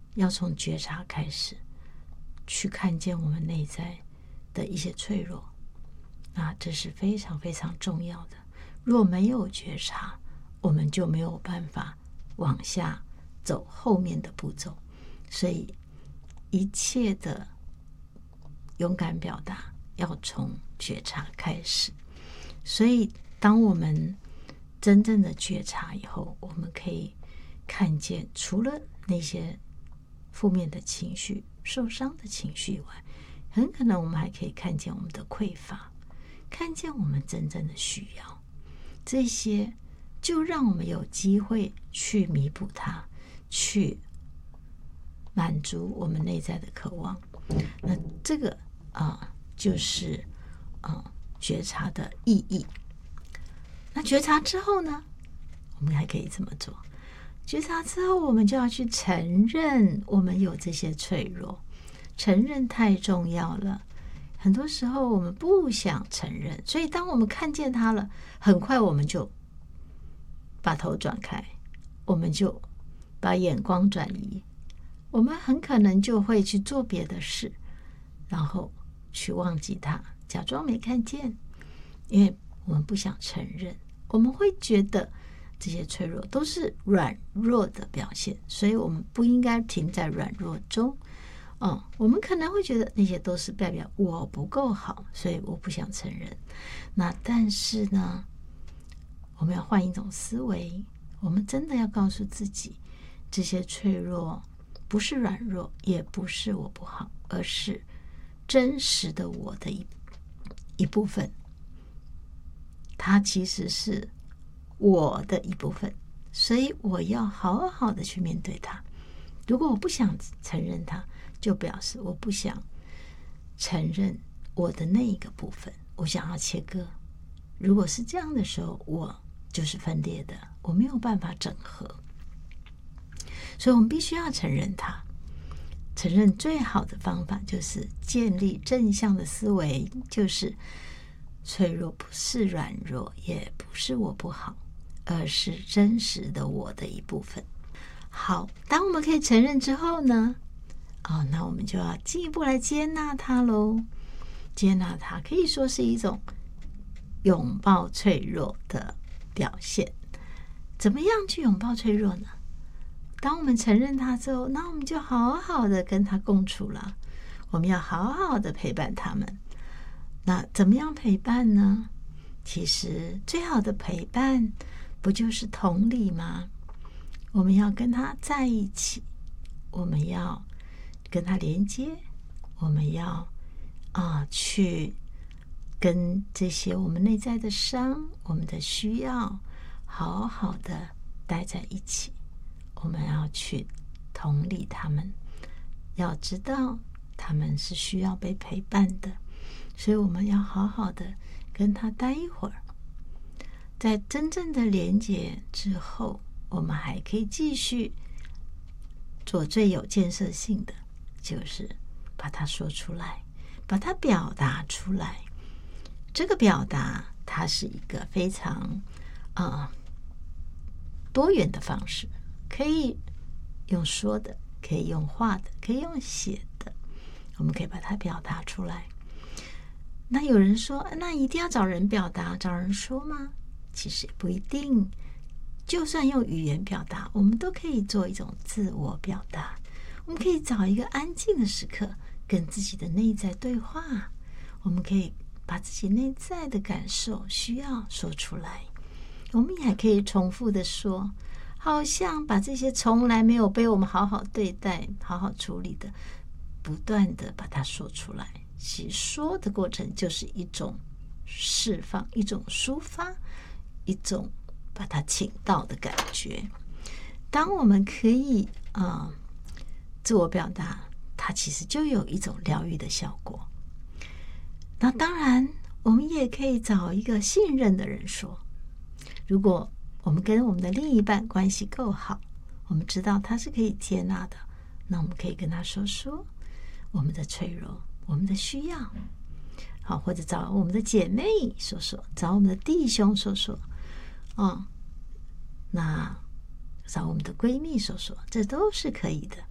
要从觉察开始，去看见我们内在的一些脆弱。那这是非常非常重要的。若没有觉察，我们就没有办法往下走后面的步骤。所以一切的勇敢表达要从觉察开始。所以当我们真正的觉察以后，我们可以看见除了那些负面的情绪、受伤的情绪以外，很可能我们还可以看见我们的匮乏，看见我们真正的需要。这些就让我们有机会去弥补它，去满足我们内在的渴望。那这个就是觉察的意义。那觉察之后呢，我们还可以怎么做？觉察之后，我们就要去承认我们有这些脆弱。承认太重要了，很多时候我们不想承认，所以当我们看见它了，很快我们就把头转开，我们就把眼光转移，我们很可能就会去做别的事，然后去忘记它，假装没看见。因为我们不想承认，我们会觉得这些脆弱都是软弱的表现，所以我们不应该停在软弱中。我们可能会觉得那些都是代表我不够好，所以我不想承认。那但是呢，我们要换一种思维，我们真的要告诉自己，这些脆弱不是软弱，也不是我不好，而是真实的我的一部分。它其实是我的一部分，所以我要好好的去面对它。如果我不想承认它，就表示我不想承认我的那一个部分，我想要切割。如果是这样的时候，我就是分裂的，我没有办法整合。所以我们必须要承认它。承认最好的方法就是建立正向的思维，就是脆弱不是软弱，也不是我不好，而是真实的我的一部分。好，当我们可以承认之后呢，那我们就要进一步来接纳它咯。接纳它可以说是一种拥抱脆弱的表现。怎么样去拥抱脆弱呢？当我们承认它之后，那我们就好好的跟它共处了。我们要好好的陪伴他们。那怎么样陪伴呢？其实最好的陪伴不就是同理吗？我们要跟他在一起，我们要跟他连接，我们要去跟这些我们内在的伤、我们的需要好好的待在一起。我们要去同理他们，要知道他们是需要被陪伴的，所以我们要好好的跟他待一会儿。在真正的连结之后，我们还可以继续做最有建设性的，就是把它说出来，把它表达出来。这个表达它是一个非常多元的方式，可以用说的，可以用画的，可以用写的，我们可以把它表达出来。那有人说，那一定要找人表达，找人说吗？其实也不一定。就算用语言表达，我们都可以做一种自我表达。我们可以找一个安静的时刻，跟自己的内在对话。我们可以把自己内在的感受、需要说出来。我们也还可以重复的说，好像把这些从来没有被我们好好对待、好好处理的，不断的把它说出来。其实说的过程就是一种释放，一种抒发，一种把它请到的感觉。当我们可以自我表达，它其实就有一种疗愈的效果。那当然我们也可以找一个信任的人说。如果我们跟我们的另一半关系够好，我们知道他是可以接纳的，那我们可以跟他说说我们的脆弱，我们的需要。好，或者找我们的姐妹说说，找我们的弟兄说说，那找我们的闺蜜说说，这都是可以的。